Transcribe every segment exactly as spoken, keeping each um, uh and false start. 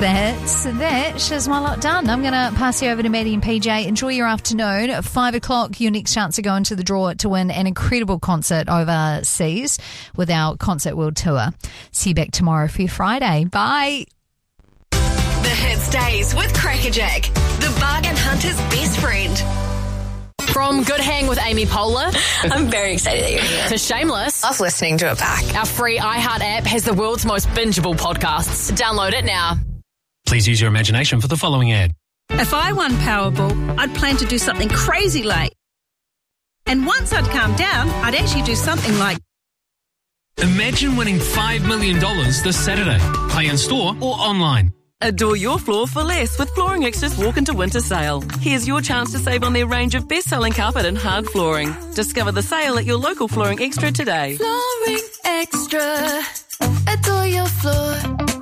the hits. That is my lot done. I'm going to pass you over to Maddie and P J. Enjoy your afternoon. At five o'clock, your next chance to go into the draw to win an incredible concert overseas with our Concert World Tour. See you back tomorrow for your Friday. Bye. The Hit Stays with Crackerjack, the bargain hunter's best friend. From Good Hang with Amy Poehler I'm very excited that you're here. to Shameless, Love listening to it back. our free iHeart app has the world's most bingeable podcasts. Download it now. Please use your imagination for the following ad. If I won Powerball, I'd plan to do something crazy late. And once I'd calmed down, I'd actually do something like... Imagine winning five million dollars this Saturday. Play in store or online. Adore your floor for less with Flooring Extra's Walk into Winter sale. Here's your chance to save on their range of best-selling carpet and hard flooring. Discover the sale at your local Flooring Extra today. Flooring Extra. Adore your floor.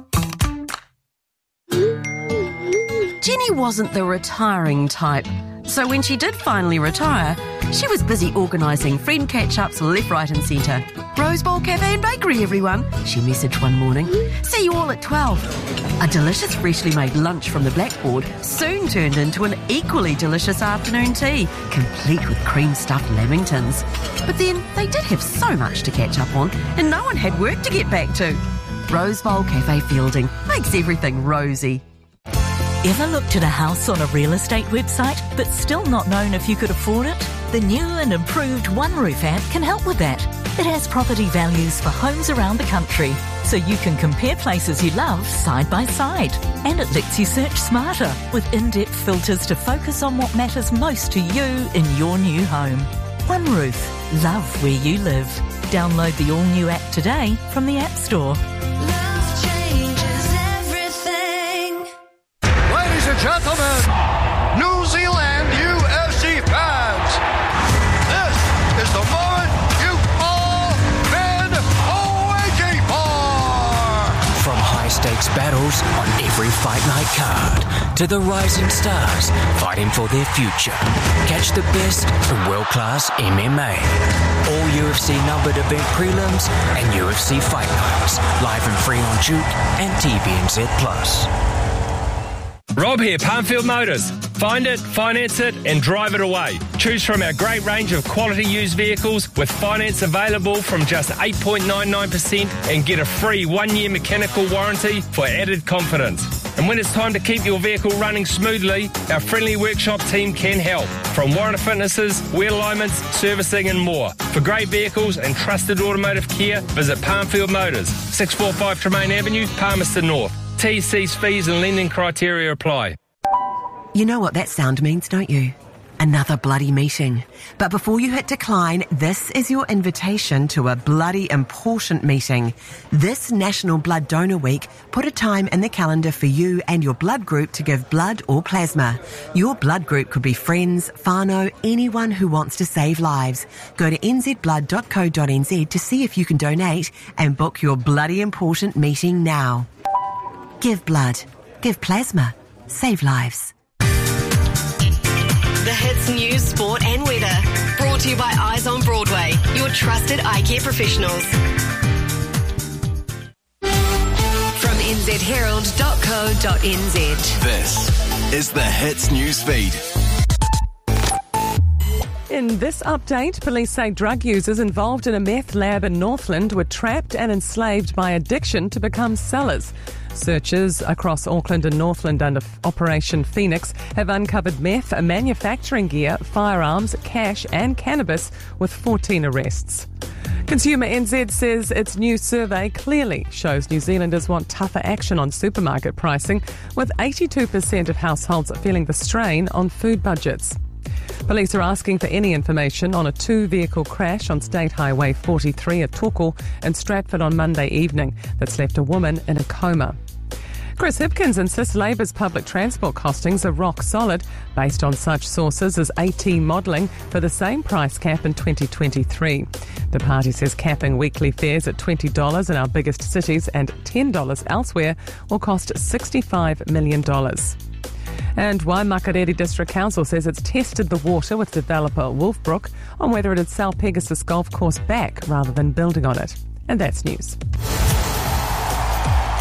Jenny wasn't the retiring type, so when she did finally retire, she was busy organising friend catch-ups left, right and centre. Rose Bowl Cafe and Bakery, everyone, she messaged one morning. See you all at twelve. A delicious freshly made lunch from the blackboard soon turned into an equally delicious afternoon tea, complete with cream-stuffed lamingtons. But then they did have so much to catch up on, and no one had work to get back to. Rose Bowl Cafe Fielding makes everything rosy. Ever looked at a house on a real estate website but still not known if you could afford it? The new and improved One Roof app can help with that. It has property values for homes around the country, so you can compare places you love side by side. And it lets you search smarter with in-depth filters to focus on what matters most to you in your new home. One Roof. Love where you live. Download the all-new app today from the App Store. Love changes everything. Ladies and gentlemen, New Zealand U F C fans, this is the moment you've all been waiting for. From high-stakes battles on every fight night card to the rising stars fighting for their future. Catch the best in world-class M M A. All U F C numbered event prelims and U F C fight nights live and free on Juke and T V N Z Plus. Rob here, Palmfield Motors. Find it, finance it and drive it away. Choose from our great range of quality used vehicles with finance available from just eight point nine nine percent and get a free one-year mechanical warranty for added confidence. And when it's time to keep your vehicle running smoothly, our friendly workshop team can help. From warranty fitnesses, wheel alignments, servicing and more. For great vehicles and trusted automotive care, visit Palmfield Motors, six forty-five Tremaine Avenue, Palmerston North. T C's fees and lending criteria apply. You know what that sound means, don't you? Another bloody meeting. But before you hit decline, this is your invitation to a bloody important meeting. This National Blood Donor Week put a time in the calendar for you and your blood group to give blood or plasma. Your blood group could be friends, whānau, anyone who wants to save lives. Go to n z blood dot co dot n z to see if you can donate and book your bloody important meeting now. Give blood. Give plasma. Save lives. The Hits News, Sport and Weather. Brought to you by Eyes on Broadway, your trusted eye care professionals. From n z herald dot co dot n z. This is the Hits News Feed. In this update, police say drug users involved in a meth lab in Northland were trapped and enslaved by addiction to become sellers. Searchers across Auckland and Northland under Operation Phoenix have uncovered meth, manufacturing gear, firearms, cash and cannabis with fourteen arrests. Consumer N Z says its new survey clearly shows New Zealanders want tougher action on supermarket pricing, with eighty-two percent of households feeling the strain on food budgets. Police are asking for any information on a two-vehicle crash on State Highway forty-three at Torquay and Stratford on Monday evening that's left a woman in a coma. Chris Hipkins insists Labour's public transport costings are rock solid based on such sources as AT modelling for the same price cap in twenty twenty-three. The party says capping weekly fares at twenty dollars in our biggest cities and ten dollars elsewhere will cost sixty-five million dollars. And Waimakariri District Council says it's tested the water with developer Wolfbrook on whether it'd sell Pegasus Golf Course back rather than building on it. And that's news.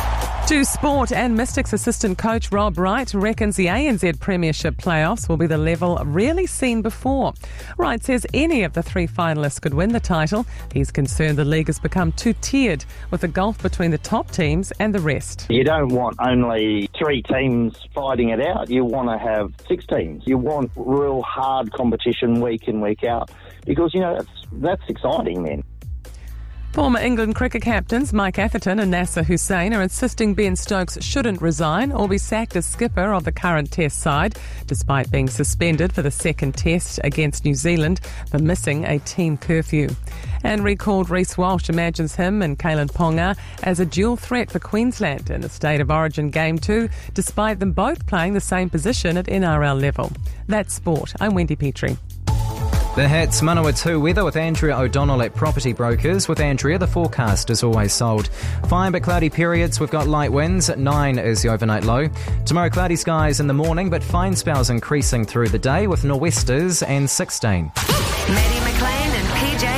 To sport, and Mystics assistant coach Rob Wright reckons the A N Z Premiership playoffs will be the level rarely seen before. Wright says any of the three finalists could win the title. He's concerned the league has become too tiered, with a gulf between the top teams and the rest. You don't want only three teams fighting it out. You want to have six teams. You want real hard competition week in, week out, because, you know, that's, that's exciting then. Former England cricket captains Mike Atherton and Nasser Hussain are insisting Ben Stokes shouldn't resign or be sacked as skipper of the current Test side, despite being suspended for the second Test against New Zealand for missing a team curfew. And recalled Reece Walsh imagines him and Kalen Ponga as a dual threat for Queensland in the State of Origin Game two, despite them both playing the same position at N R L level. That's sport. I'm Wendy Petrie. The Hits Manawatu weather with Andrea O'Donnell at Property Brokers. With Andrea, the forecast is always sold. Fine but cloudy periods. We've got light winds. nine is the overnight low. Tomorrow, cloudy skies in the morning, but fine spells increasing through the day with nor'westers and sixteen. Maddie McLean and P J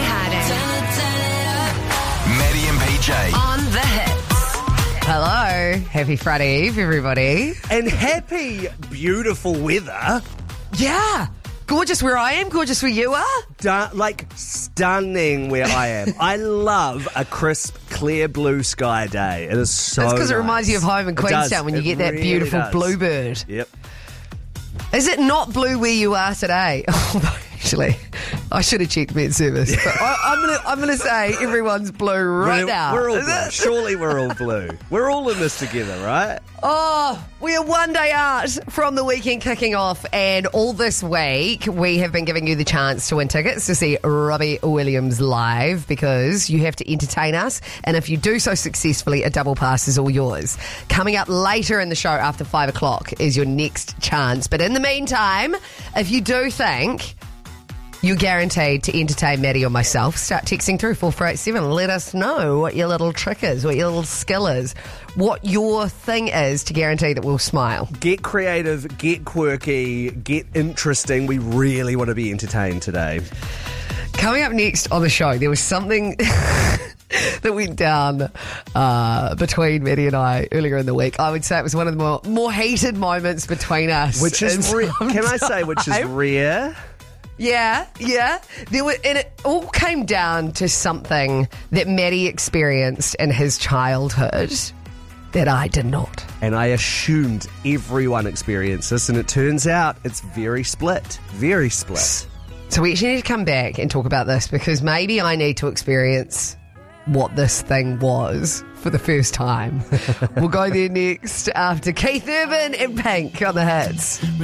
Harding. Maddie and P J. On the Hits. Hello. Happy Friday Eve, everybody. And happy, beautiful weather. Yeah. Gorgeous where I am, gorgeous where you are. Dun- like, stunning where I am. I love a crisp, clear blue sky day. It is so That's because nice. it reminds you of home in It does. Queenstown when you It get that really beautiful does. bluebird. Yep. Is it not blue where you are today? Although, actually, I should have checked Met Service. But I, I'm going to I'm gonna say everyone's blue right we're, now. We're all blue. Surely we're all blue. We're all in this together, right? Oh, we are one day out from the weekend kicking off, and all this week we have been giving you the chance to win tickets to see Robbie Williams live, because you have to entertain us, and if you do so successfully, a double pass is all yours. Coming up later in the show after five o'clock is your next chance. But in the meantime, if you do think you're guaranteed to entertain Maddie or myself, start texting through four four eight seven. Let us know what your little trick is, what your little skill is, what your thing is to guarantee that we'll smile. Get creative, get quirky, get interesting. We really want to be entertained today. Coming up next on the show, there was something that went down uh, between Maddie and I earlier in the week. I would say it was one of the more, more heated moments between us. Which is rare. Can I say which is rare? Yeah, yeah. There were, and it all came down to something that Maddie experienced in his childhood that I did not. And I assumed everyone experienced this, and it turns out it's very split. Very split. So we actually need to come back and talk about this, because maybe I need to experience what this thing was for the first time. We'll go there next after Keith Urban and Pink on the Hits.